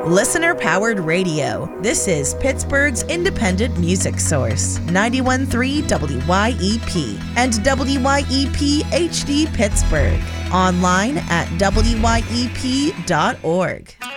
Listener-powered radio. This is Pittsburgh's independent music source, 91.3 WYEP and WYEP HD Pittsburgh. Online at WYEP.org.